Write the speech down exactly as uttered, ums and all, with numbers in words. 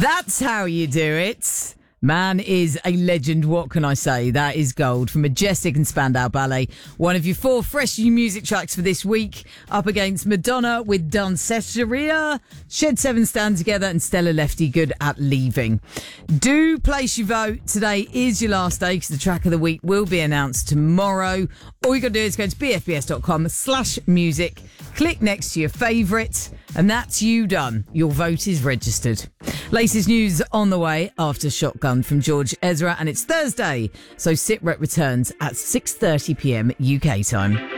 That's how you do it. Man is a legend, what can I say? That is gold from Majestic and Spandau Ballet. One of your four fresh new music tracks for this week, up against Madonna with Danceteria, Shed seven Stand Together, and Stella Lefty Good at Leaving. Do place your vote. Today is your last day because the track of the week will be announced tomorrow. All you got to do is go to bfbs.com slash music, click next to your favourite, and that's you done. Your vote is registered. Latest news on the way after Shotgun from George Ezra, and it's Thursday, so Sit Rep returns at six thirty p m U K time.